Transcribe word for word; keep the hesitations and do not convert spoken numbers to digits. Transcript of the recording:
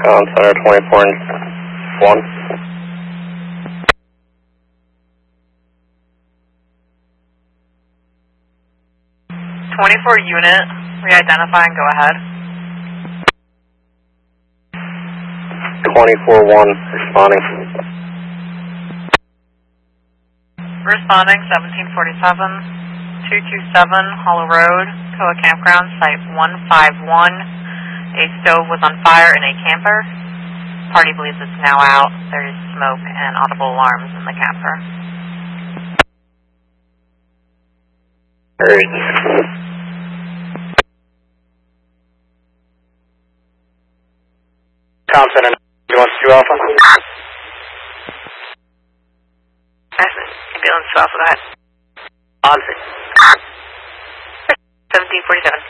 Con Center twenty-four one. twenty-four unit, re-identify and go ahead. twenty-four one, responding. Responding, seventeen forty-seven, two two seven Hollow Road, Koa Campground, Site one five one. A stove was on fire in a camper. Party believes it's now out. There is smoke and audible alarms in the camper. Alright. Con Center, you want two Alpha? Ambulance two Alpha, go ahead. On six. seventeen forty-seven.